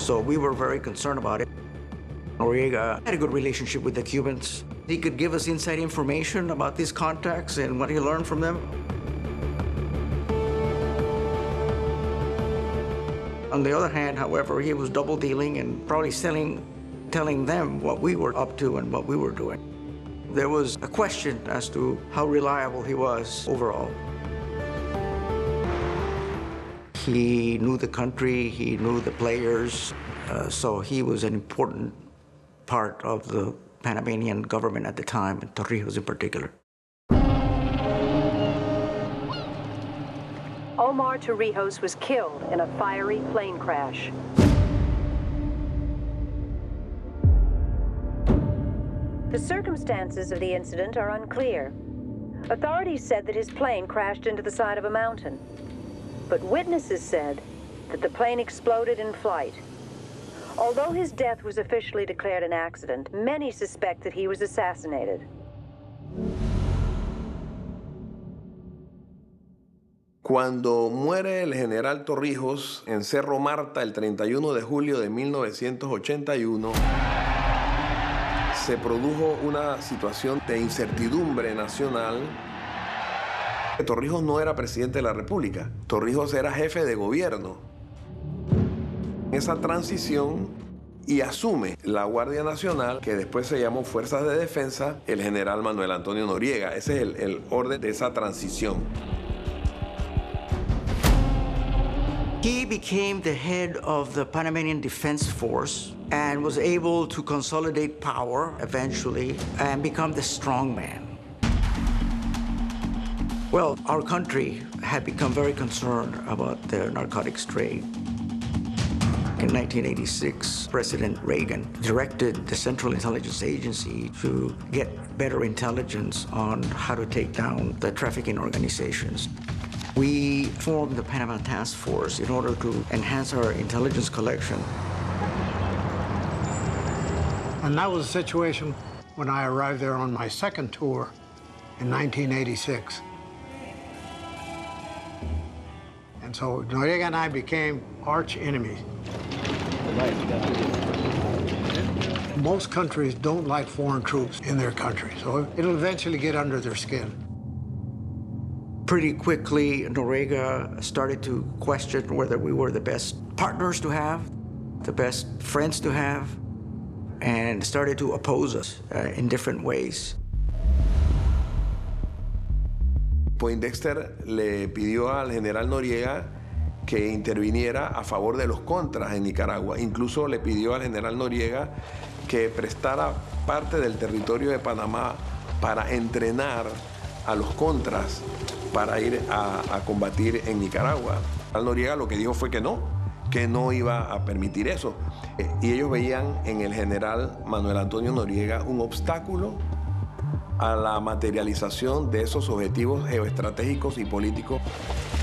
So we were very concerned about it. Noriega had a good relationship with the Cubans. He could give us inside information about these contacts and what he learned from them. On the other hand, however, he was double dealing and probably telling them what we were up to and what we were doing. There was a question as to how reliable he was overall. He knew the country, he knew the players, so he was an important part of the Panamanian government at the time, and Torrijos in particular. Omar Torrijos was killed in a fiery plane crash. The circumstances of the incident are unclear. Authorities said that his plane crashed into the side of a mountain, but witnesses said that the plane exploded in flight. Although his death was officially declared an accident, many suspect that he was assassinated. Cuando muere el general Torrijos en Cerro Marta el 31 de julio de 1981, se produjo una situación de incertidumbre nacional. Torrijos no era presidente de la República, Torrijos era jefe de gobierno. Esa transición y asume la Guardia Nacional, que después se llamó Fuerzas de Defensa, el general Manuel Antonio Noriega. Ese es el orden de esa transición. He became the head of the Panamanian Defense Force and was able to consolidate power eventually and become the strong man. Well, our country had become very concerned about the narcotics trade. In 1986, President Reagan directed the Central Intelligence Agency to get better intelligence on how to take down the trafficking organizations. We formed the Panama Task Force in order to enhance our intelligence collection. And that was the situation when I arrived there on my second tour in 1986. And so Noriega and I became arch enemies. Most countries don't like foreign troops in their country, so it'll eventually get under their skin. Pretty quickly, Noriega started to question whether we were the best partners to have, the best friends to have, and started to oppose us in different ways. Poindexter le pidió al general Noriega que interviniera a favor de los contras en Nicaragua. Incluso le pidió al general Noriega que prestara parte del territorio de Panamá para entrenar a los contras para ir a combatir en Nicaragua. Al Noriega lo que dijo fue que no iba a permitir eso. Y ellos veían en el general Manuel Antonio Noriega un obstáculo a la materialización de esos objetivos geoestratégicos y políticos.